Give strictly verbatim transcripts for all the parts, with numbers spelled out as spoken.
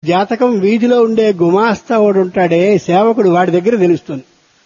జాతకం వీధిలో ఉండే గుమాస్తా వాడు ఉంటాడే సేవకుడు, వాడి దగ్గర తెలుస్తుంది.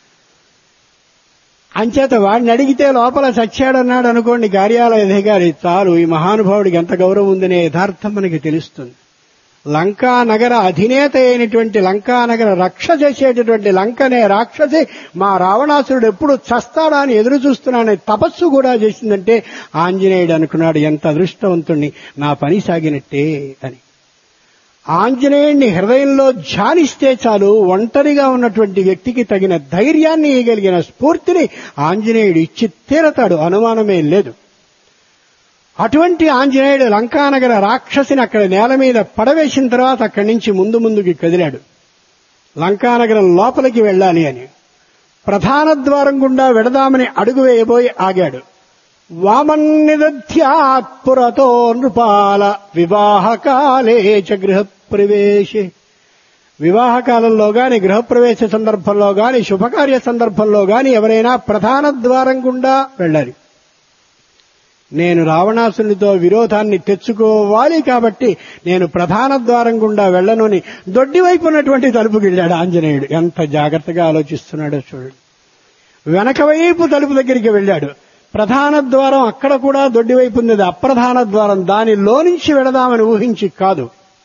అంచేత వాడిని అడిగితే లోపల చచ్చాడన్నాడు అనుకోండి కార్యాలయ అధికారి, చాలు ఈ మహానుభావుడికి ఎంత గౌరవం ఉందనే యథార్థం మనకి తెలుస్తుంది. లంకా నగర అధినేత అయినటువంటి లంకా నగర రక్ష చేసేటటువంటి లంకనే రాక్షసి మా రావణాసురుడు ఎప్పుడు చస్తాడా అని ఎదురు చూస్తున్నాడని తపస్సు కూడా చేసిందంటే ఆంజనేయుడు అనుకున్నాడు, ఎంత అదృష్టవంతుణ్ణి, నా పని సాగినట్టే అని. ఆంజనేయుడిని హృదయంలో ధ్యానిస్తే చాలు, ఒంటరిగా ఉన్నటువంటి వ్యక్తికి తగిన ధైర్యాన్ని ఇవ్వగలిగిన స్ఫూర్తిని ఆంజనేయుడు ఇచ్చి తీరతాడు, అనుమానమే లేదు. అటువంటి ఆంజనేయుడు లంకానగర రాక్షసిని అక్కడ నేల మీద పడవేసిన తర్వాత అక్కడి నుంచి ముందు ముందుకి కదిలాడు. లంకానగరం లోపలికి వెళ్ళాలి అని ప్రధాన ద్వారం గుండా వెడదామని అడుగు వేయబోయి ఆగాడు. వామన్నిదధ్యాత్ పురతో నృపాల వివాహకాలే చ గృహప్రవేశే. వివాహకాలంలో గాని, గృహప్రవేశ సందర్భంలో గాని, శుభకార్య సందర్భంలో గాని ఎవరైనా ప్రధాన ద్వారం గుండా వెళ్ళాలి. నేను రావణాసునితో విరోధాన్ని తెచ్చుకోవాలి కాబట్టి నేను ప్రధాన ద్వారం గుండా వెళ్ళను అని దొడ్డి వైపు ఉన్నటువంటి తలుపుకి వెళ్ళాడు ఆంజనేయుడు. ఎంత జాగ్రత్తగా ఆలోచిస్తున్నాడో చూడండి. వెనక వైపు తలుపు దగ్గరికి వెళ్ళాడు. ప్రధాన ద్వారం అక్కడ కూడా దొడ్డి వైపు ఉంది, అప్రధాన ద్వారం, దానిలో నుంచి వెళదామని ఊహించి కాదు.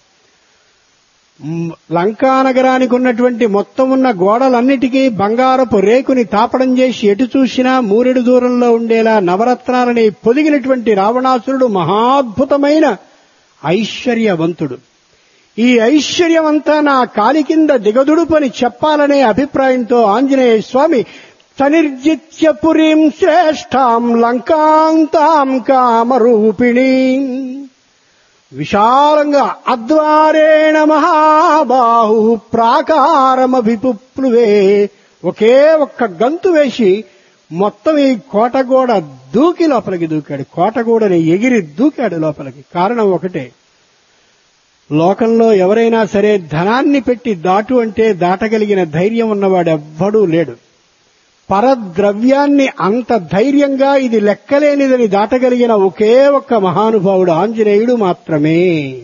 లంకానగరానికి ఉన్నటువంటి మొత్తం ఉన్న గోడలన్నిటికీ బంగారపు రేకుని తాపడం చేసి ఎటు చూసినా మూరెడు దూరంలో ఉండేలా నవరత్నాలని పొదిగినటువంటి రావణాసురుడు మహాద్భుతమైన ఐశ్వర్యవంతుడు. ఈ ఐశ్వర్యమంతా నా కాలి కింద దిగదుడుపని చెప్పాలనే అభిప్రాయంతో ఆంజనేయ స్వామి తనిర్జిత్య పురీం శ్రేష్ఠాం లంకాంతాం కామరూపిణీ, విశాలంగా అద్వారేణ మహాబాహు ప్రాకారమభిపుప్లువే, ఒకే ఒక్క గంతు వేసి మొత్తం ఈ కోటగోడ దూకి లోపలికి దూకాడు. కోటగోడని ఎగిరి దూకాడు లోపలికి. కారణం ఒకటే, లోకంలో ఎవరైనా సరే ధనాన్ని పెట్టి దాటు అంటే దాటగలిగిన ధైర్యం ఉన్నవాడు ఎవ్వడూ లేడు. పరద్రవ్యాన్ని అంత ధైర్యంగా ఇది లెక్కలేనిదని దాటగలిగిన ఒకే ఒక్క మహానుభావుడు ఆంజనేయుడు మాత్రమే.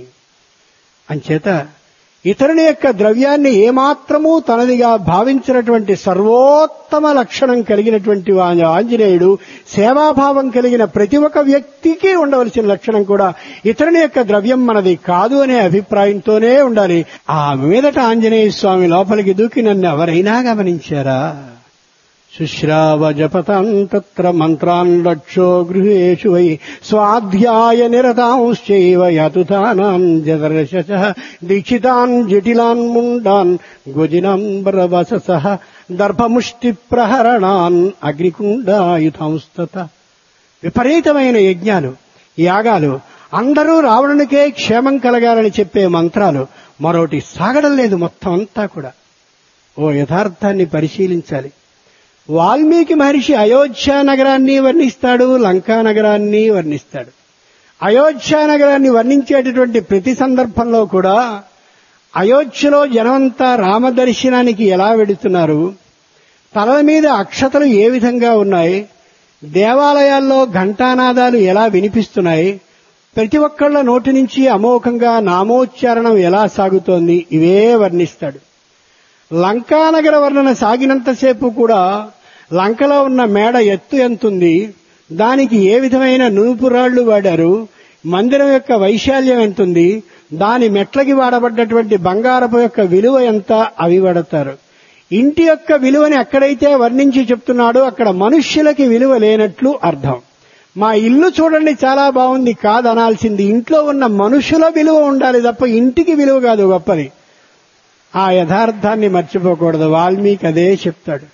అంచేత ఇతరుని యొక్క ద్రవ్యాన్ని ఏమాత్రమూ తనదిగా భావించినటువంటి సర్వోత్తమ లక్షణం కలిగినటువంటి ఆంజనేయుడు, సేవాభావం కలిగిన ప్రతి ఒక్క వ్యక్తికి ఉండవలసిన లక్షణం కూడా ఇతరుని యొక్క ద్రవ్యం మనది కాదు అనే అభిప్రాయంతోనే ఉండాలి. ఆ మీదట ఆంజనేయ స్వామి లోపలికి దూకి నన్ను ఎవరైనా గమనించారా? శుశ్రావ జపతాం తత్ర మంత్రాన్ లక్షో గృహేషు వై స్వాధ్యాయ నిరతాంశ్చైవ యతుతానాం జదర్శసః దీక్షితాన్ జటిలాన్ ముండాన్ గోజినాంబరవససః దర్భముష్టి ప్రహరణాన్ అగ్నికుండాయుధాంస్తత. విపరీతమైన యజ్ఞాలు, యాగాలు, అందరూ రావణునికే క్షేమం కలగాలని చెప్పే మంత్రాలు, మరోటి సాగడం లేదు మొత్తం అంతా కూడా. ఓ యథార్థాన్ని పరిశీలించాలి. వాల్మీకి మహర్షి అయోధ్య నగరాన్ని వర్ణిస్తాడు, లంకా నగరాన్ని వర్ణిస్తాడు. అయోధ్య నగరాన్ని వర్ణించేటటువంటి ప్రతి సందర్భంలో కూడా అయోధ్యలో జనమంతా రామదర్శనానికి ఎలా వెడుతున్నారు, తలల మీద అక్షతలు ఏ విధంగా ఉన్నాయి, దేవాలయాల్లో ఘంటానాదాలు ఎలా వినిపిస్తున్నాయి, ప్రతి ఒక్కళ్ల నోటి నుంచి అమోఘంగా నామోచ్చారణం ఎలా సాగుతోంది, ఇవే వర్ణిస్తాడు. లంకానగర వర్ణన సాగినంతసేపు కూడా లంకలో ఉన్న మేడ ఎత్తు ఎంతుంది, దానికి ఏ విధమైన నూపురాళ్లు వాడారు, మందిరం యొక్క వైశాల్యం ఎంతుంది, దాని మెట్లకి వాడబడ్డటువంటి బంగారపు యొక్క విలువ ఎంత, అవి వాడతారు. ఇంటి యొక్క విలువని ఎక్కడైతే వర్ణించి చెప్తున్నాడో అక్కడ మనుష్యులకి విలువ లేనట్లు అర్థం. మా ఇల్లు చూడండి చాలా బాగుంది కాదనాల్సింది, ఇంట్లో ఉన్న మనుషుల విలువ ఉండాలి తప్ప ఇంటికి విలువ కాదు గొప్పది. ఆ యథార్థాన్ని మర్చిపోకూడదు. వాల్మీకి అదే చెప్తాడు.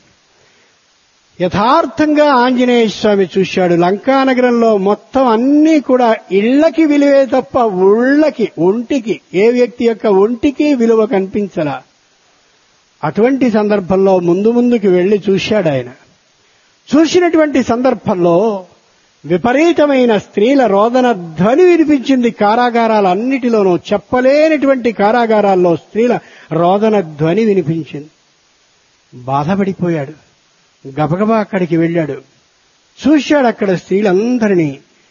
యథార్థంగా ఆంజనేయ స్వామి చూశాడు. లంకానగరంలో మొత్తం అన్నీ కూడా ఇళ్లకి విలువే తప్ప ఉళ్ళకి, ఒంటికి, ఏ వ్యక్తి యొక్క ఒంటికి విలువ కనిపించలా. అటువంటి సందర్భంలో ముందు ముందుకు వెళ్లి చూశాడు ఆయన. చూసినటువంటి సందర్భంలో విపరీతమైన స్త్రీల రోదన ధ్వని వినిపించింది. కారాగారాలన్నిటిలోనూ చెప్పలేనటువంటి కారాగారాల్లో స్త్రీల రోదన ధ్వని వినిపించింది. బాధపడిపోయాడు. గబగబా అక్కడికి వెళ్ళాడు. చూశాడు అక్కడ స్త్రీలందరినీ.